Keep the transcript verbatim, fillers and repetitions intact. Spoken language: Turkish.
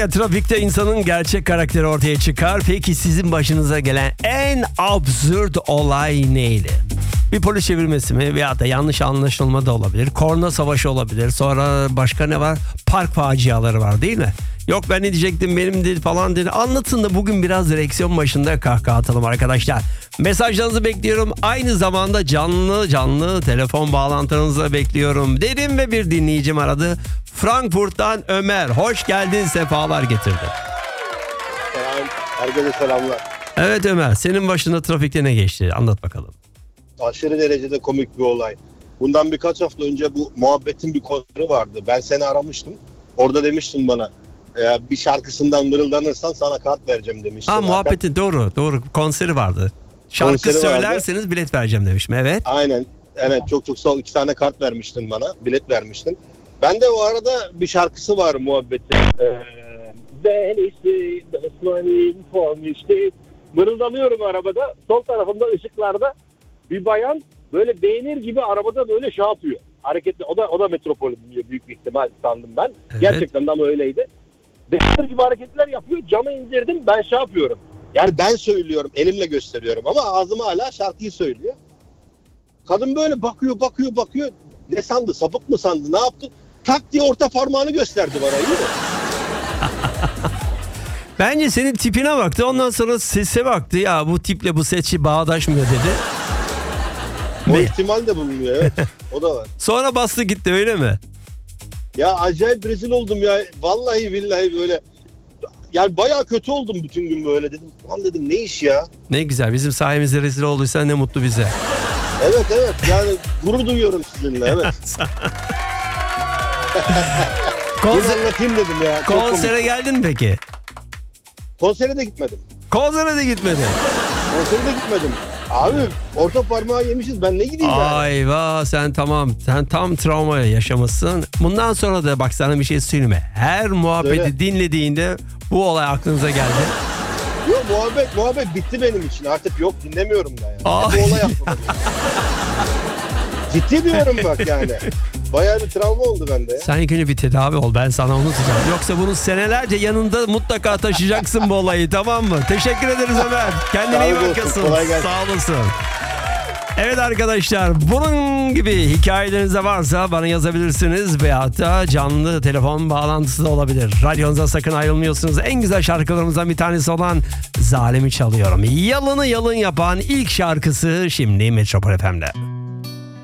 Trafikte insanın gerçek karakteri ortaya çıkar. Peki sizin başınıza gelen en absürt olay neydi? Bir polis çevirmesi mi veya da yanlış anlaşılma da olabilir. Korna savaşı olabilir. Sonra başka ne var? Park faciaları var değil mi? Yok ben ne diyecektim benim değil falan dedi. Anlatın da bugün biraz direksiyon başında kahkaha atalım arkadaşlar. Mesajlarınızı bekliyorum. Aynı zamanda canlı canlı telefon bağlantılarınızı bekliyorum dedim ve bir dinleyicim aradı. Frankfurt'tan Ömer. Hoş geldin, sefalar getirdin. Selam, herkese selamlar. Evet Ömer, senin başında trafikte ne geçti? Anlat bakalım. Aşırı derecede komik bir olay. Bundan birkaç hafta önce bu muhabbetin bir konseri vardı. Ben seni aramıştım. Orada demiştin bana e, bir şarkısından mırıldanırsan sana kart vereceğim demiştin. Ha muhabbeti doğru doğru konseri vardı. Şarkı Konseri söylerseniz vardı. bilet vereceğim demişim, evet. Aynen. Evet çok çok sağ ol. İki tane kart vermiştin bana. Bilet vermiştin. Ben de o arada bir şarkısı var muhabbetin. Ee, Denizli, Osman'ın formişti. Mırıldanıyorum arabada. Sol tarafımda ışıklarda bir bayan böyle beğenir gibi arabada böyle şey yapıyor. Hareketli. O da o da metropol büyük bir ihtimal sandım ben. Evet. Gerçekten de ama öyleydi. Beğenir gibi hareketler yapıyor. Camı indirdim. Ben şey yapıyorum. Yani ben söylüyorum. Elimle gösteriyorum ama ağzım hala şarkıyı söylüyor. Kadın böyle bakıyor bakıyor bakıyor. Ne sandı? Sapık mı sandı? Ne yaptı? Tak diye orta parmağını gösterdi bana. İyi mi? Bence senin tipine baktı, ondan sonra sese baktı. Ya bu tiple bu ses bağdaşmıyor dedi. O Ve ihtimal de bulunuyor, evet. O da var. sonra bastı gitti, öyle mi? Ya acayip rezil oldum ya. Vallahi billahi böyle. Yani bayağı kötü oldum bütün gün böyle dedim. Lan dedim ne iş ya? Ne güzel, bizim sayemizde rezil olduysa ne mutlu bize. Evet evet yani gurur duyuyorum sizinle, evet. Bunu Konser, anlatayım dedim ya. Çok konsere komik. geldin mi peki? Konsere de gitmedim. Konsere de gitmedi. Konsere de gitmedim. Abi orta parmağı yemişiz, ben ne gideyim yani? Ay vah, sen tamam, sen tam travma yaşamışsın. Bundan sonra da bak sana bir şey söyleyeyim. Her muhabbeti Söyle. dinlediğinde bu olay aklınıza geldi. Yok muhabbet muhabbet bitti benim için, artık yok dinlemiyorum da yani. Ay. Bu olay aklıma geldi. Ciddi diyorum bak yani. Bayağı bir travma oldu bende ya. Sen ilk önce bir tedavi ol, ben sana unutacağım. Yoksa bunu senelerce yanında mutlaka taşıyacaksın bu olayı, tamam mı? Teşekkür ederiz Ömer. Kendine iyi Sağ olasın, bakasın. kolay gelsin. Sağ olasın. Evet arkadaşlar, bunun gibi hikayeleriniz de varsa bana yazabilirsiniz veyahut da canlı telefon bağlantısı da olabilir. Radyonuza sakın ayrılmıyorsunuz. En güzel şarkılarımızdan bir tanesi olan Zalimi çalıyorum. Yalını yalın yapan ilk şarkısı şimdi Metropol F M'de.